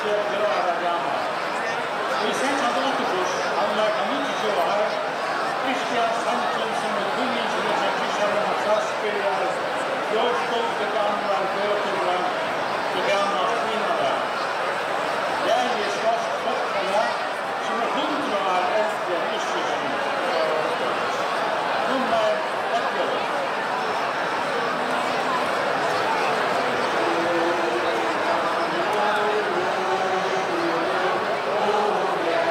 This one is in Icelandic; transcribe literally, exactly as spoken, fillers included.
femogtretivu ára gamal. I sextan áttaogtrýss hann var hann níggjuogtjúgu ár, Kristian Sandsen som er kunningen til Kristian og Sassbyrjar, fjórtán